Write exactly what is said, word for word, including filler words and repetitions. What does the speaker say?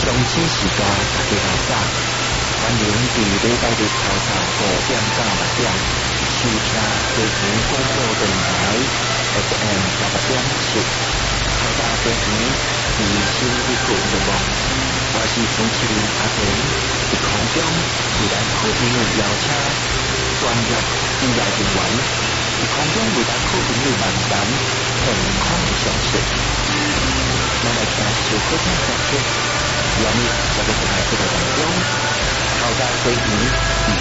上次时间大家来早，欢迎伫礼拜日头早五点到六点收听地球广播电台 F M 十八点七，头早地球伫新一区节目，我是主持人阿平，伫空中为咱好朋友邀请专业医疗人员，伫空中为咱好朋友问谈健康常识。咱来听一首好听的歌曲。原来在这个台这个当中，头家飞鱼与